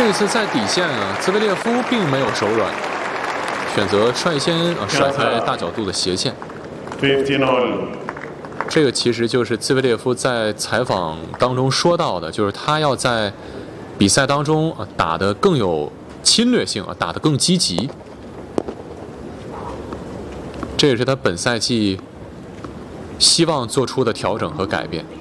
这次在底线兹维列夫并没有手软，选择率先甩开大角度的斜线。这个其实就是兹维列夫在采访当中说到的，就是他要在比赛当中打得更有侵略性打得更积极。这也是他本赛季希望做出的调整和改变。